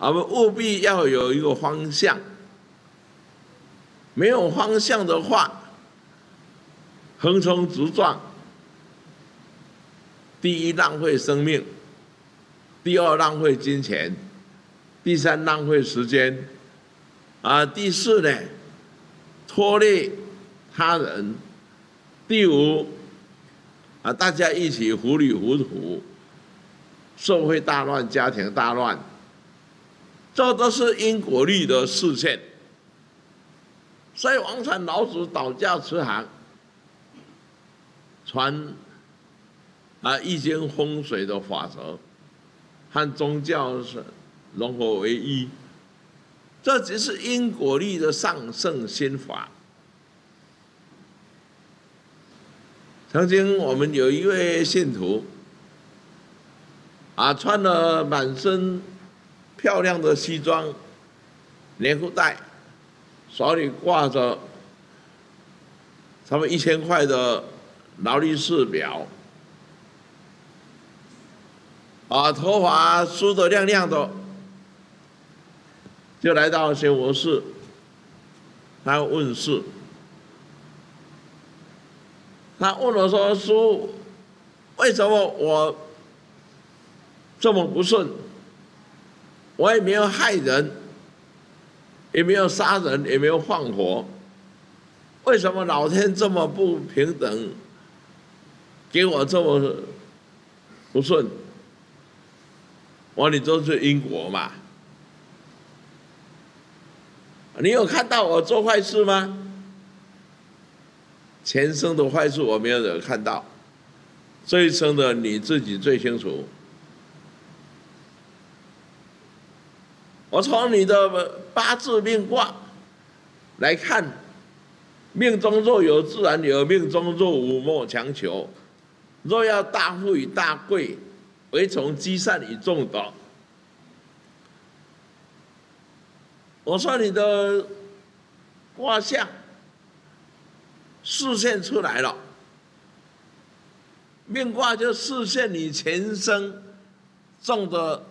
我们务必要有一个方向，没有方向的话，横冲直撞，第一浪费生命，第二浪费金钱，第三浪费时间，第四呢，拖累他人，第五，大家一起糊里糊涂，社会大乱，家庭大乱，这都是因果律的实现。所以王传老祖导教慈航，传易经风水的法则，和宗教是融合为一，这只是因果律的上圣心法。曾经我们有一位信徒，穿了满身漂亮的西装、连裤带，手里挂着差不多1000块的劳力士表，头发梳得亮亮的，就来到仙佛寺，他要问事。他问我说：“师，为什么我这么不顺？我也没有害人，也没有杀人，也没有放火，为什么老天这么不平等，给我这么不顺？”我说：“你这是因果嘛？你有看到我做坏事吗？前生的坏事我没有看到，这一生的你自己最清楚。我从你的八字命卦来看，命中若有自然有，命中若无莫强求。若要大富与大贵，唯从积善与众德。”我说你的卦象示现出来了，命卦就示现你前生种的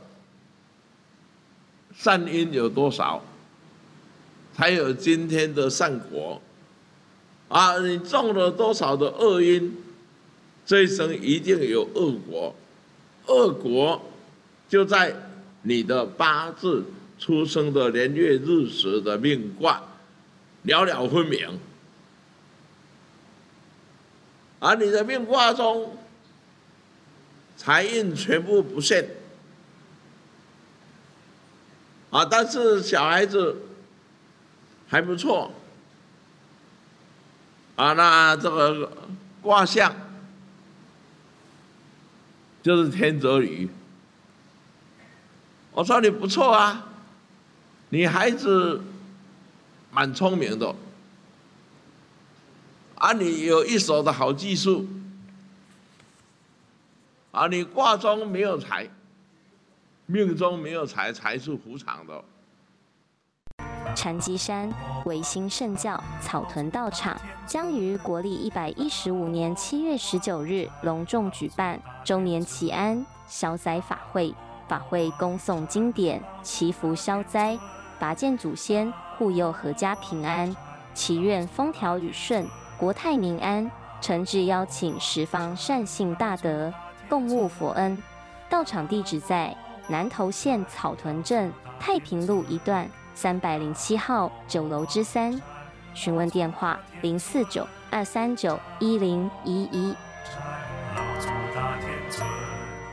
善因有多少，才有今天的善果。你种了多少的恶因，这一生一定有恶果。恶果就在你的八字出生的年月日时的命卦了了分明。你的命卦中财运全部不现，但是小孩子还不错，那这个卦象就是天泽履。我说你不错啊，你孩子蛮聪明的，你有一手的好技术，你卦中没有财，命中没有财，财是无常的。 禅机山维新圣教草屯道场将于国历115年7月19日隆重举办周年祈安消灾法会，法会恭诵经典，祈福消灾，拔见祖先，护佑阖家平安，祈愿风调雨顺，国泰民安。诚挚邀请十方善信大德共沐佛恩。道场地址在南投县草屯镇太平路1段307号9楼之3，询问电话049-239-1011。